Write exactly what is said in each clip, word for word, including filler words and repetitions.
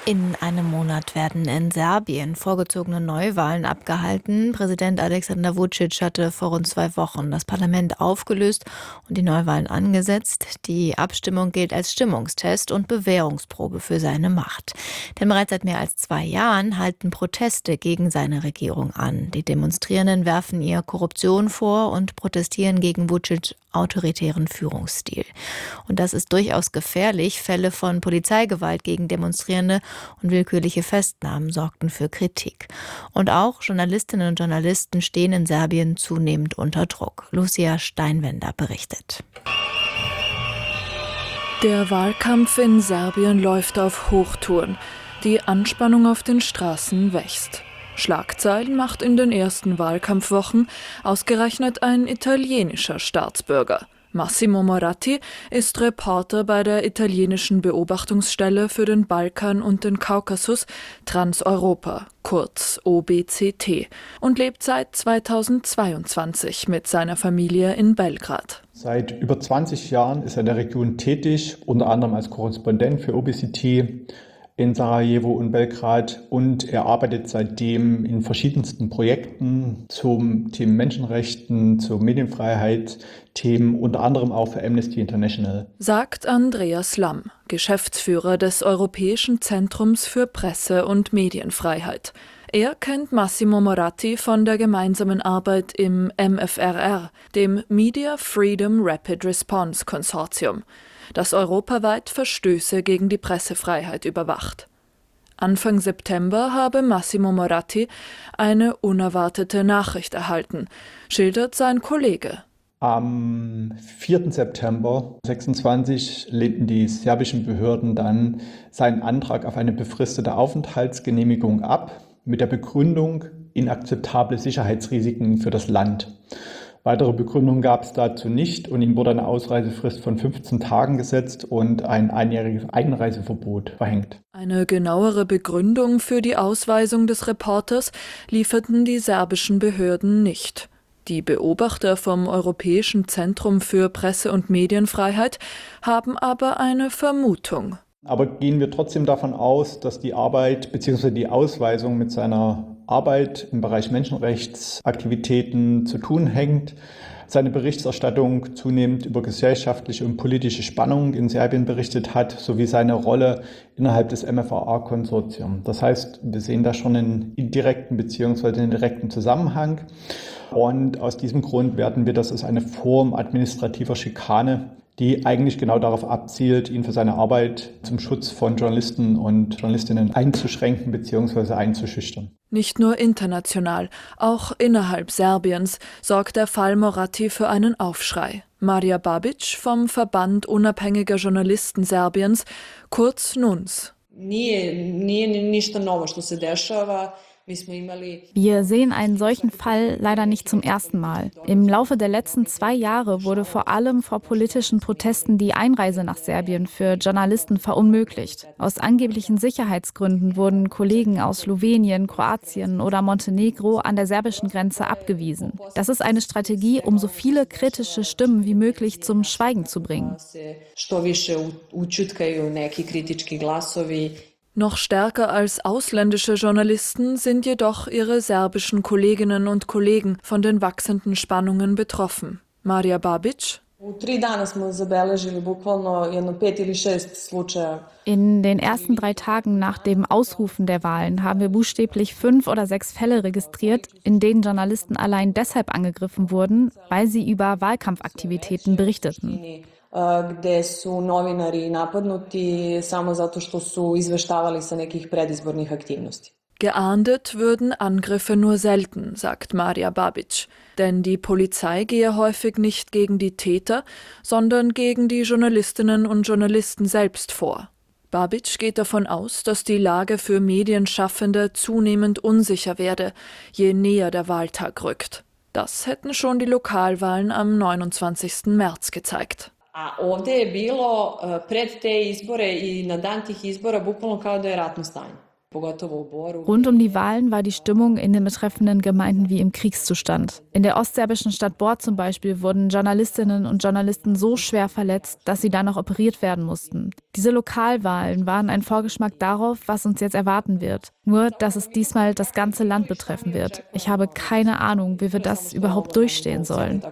In einem Monat werden in Serbien vorgezogene Neuwahlen abgehalten. Präsident Aleksandar Vučić hatte vor rund zwei Wochen das Parlament aufgelöst und die Neuwahlen angesetzt. Die Abstimmung gilt als Stimmungstest und Bewährungsprobe für seine Macht. Denn bereits seit mehr als zwei Jahren halten Proteste gegen seine Regierung an. Die Demonstrierenden werfen ihr Korruption vor und protestieren gegen Vučić autoritären Führungsstil. Und das ist durchaus gefährlich. Fälle von Polizeigewalt gegen Demonstrierende und willkürliche Festnahmen sorgten für Kritik. Und auch Journalistinnen und Journalisten stehen in Serbien zunehmend unter Druck. Lucia Steinwender berichtet. Der Wahlkampf in Serbien läuft auf Hochtouren. Die Anspannung auf den Straßen wächst. Schlagzeilen macht in den ersten Wahlkampfwochen ausgerechnet ein italienischer Staatsbürger. Massimo Moratti ist Reporter bei der italienischen Beobachtungsstelle für den Balkan und den Kaukasus Transeuropa, kurz O B C T, und lebt seit zweitausendzweiundzwanzig mit seiner Familie in Belgrad. Seit über zwanzig Jahren ist er in der Region tätig, unter anderem als Korrespondent für O B C T in Sarajevo und Belgrad, und er arbeitet seitdem in verschiedensten Projekten zum Thema Menschenrechten, zur Medienfreiheit, Themen unter anderem auch für Amnesty International. Sagt Andreas Lamm, Geschäftsführer des Europäischen Zentrums für Presse- und Medienfreiheit. Er kennt Massimo Moratti von der gemeinsamen Arbeit im M F R R, dem Media Freedom Rapid Response Consortium, das europaweit Verstöße gegen die Pressefreiheit überwacht. Anfang September habe Massimo Moratti eine unerwartete Nachricht erhalten, schildert sein Kollege. Am vierten September sechsundzwanzig lehnten die serbischen Behörden dann seinen Antrag auf eine befristete Aufenthaltsgenehmigung ab, mit der Begründung inakzeptable Sicherheitsrisiken für das Land. Weitere Begründungen gab es dazu nicht und ihm wurde eine Ausreisefrist von fünfzehn Tagen gesetzt und ein einjähriges Einreiseverbot verhängt. Eine genauere Begründung für die Ausweisung des Reporters lieferten die serbischen Behörden nicht. Die Beobachter vom Europäischen Zentrum für Presse- und Medienfreiheit haben aber eine Vermutung. Aber gehen wir trotzdem davon aus, dass die Arbeit bzw. die Ausweisung mit seiner Arbeit im Bereich Menschenrechtsaktivitäten zu tun hängt. Seine Berichterstattung zunehmend über gesellschaftliche und politische Spannungen in Serbien berichtet hat, sowie seine Rolle innerhalb des M F R A-Konsortiums. Das heißt, wir sehen da schon einen indirekten bzw. einen direkten Zusammenhang. Und aus diesem Grund werten wir das als eine Form administrativer Schikane, die eigentlich genau darauf abzielt, ihn für seine Arbeit zum Schutz von Journalisten und Journalistinnen einzuschränken bzw. einzuschüchtern. Nicht nur international, auch innerhalb Serbiens sorgt der Fall Moratti für einen Aufschrei. Marija Babić vom Verband unabhängiger Journalisten Serbiens, kurz N U N S. Wir sehen einen solchen Fall leider nicht zum ersten Mal. Im Laufe der letzten zwei Jahre wurde vor allem vor politischen Protesten die Einreise nach Serbien für Journalisten verunmöglicht. Aus angeblichen Sicherheitsgründen wurden Kollegen aus Slowenien, Kroatien oder Montenegro an der serbischen Grenze abgewiesen. Das ist eine Strategie, um so viele kritische Stimmen wie möglich zum Schweigen zu bringen. Noch stärker als ausländische Journalisten sind jedoch ihre serbischen Kolleginnen und Kollegen von den wachsenden Spannungen betroffen. Marija Babić: In den ersten drei Tagen nach dem Ausrufen der Wahlen haben wir buchstäblich fünf oder sechs Fälle registriert, in denen Journalisten allein deshalb angegriffen wurden, weil sie über Wahlkampfaktivitäten berichteten. gde su novinari napadnuti samo zato što su izveštavali sa nekih predizbornih aktivnosti. Geahndet würden Angriffe nur selten, sagt Marija Babić. Denn die Polizei gehe häufig nicht gegen die Täter, sondern gegen die Journalistinnen und Journalisten selbst vor. Babić geht davon aus, dass die Lage für Medienschaffende zunehmend unsicher werde, je näher der Wahltag rückt. Das hätten schon die Lokalwahlen am neunundzwanzigsten März gezeigt. A ovdje je bilo pred te izbore i na dan tih izbora bukvalno kao da je ratno stanje. Rund um die Wahlen war die Stimmung in den betreffenden Gemeinden wie im Kriegszustand. In der ostserbischen Stadt Bor zum Beispiel wurden Journalistinnen und Journalisten so schwer verletzt, dass sie dann noch operiert werden mussten. Diese Lokalwahlen waren ein Vorgeschmack darauf, was uns jetzt erwarten wird. Nur, dass es diesmal das ganze Land betreffen wird. Ich habe keine Ahnung, wie wir das überhaupt durchstehen sollen.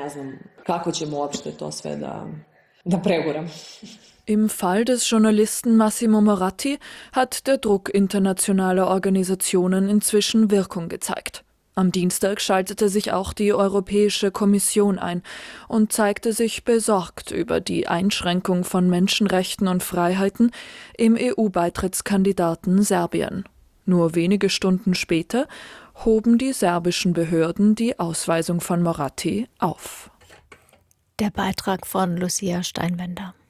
Im Fall des Journalisten Massimo Moratti hat der Druck internationaler Organisationen inzwischen Wirkung gezeigt. Am Dienstag schaltete sich auch die Europäische Kommission ein und zeigte sich besorgt über die Einschränkung von Menschenrechten und Freiheiten im E U-Beitrittskandidaten Serbien. Nur wenige Stunden später hoben die serbischen Behörden die Ausweisung von Moratti auf. Der Beitrag von Lucia Steinwender.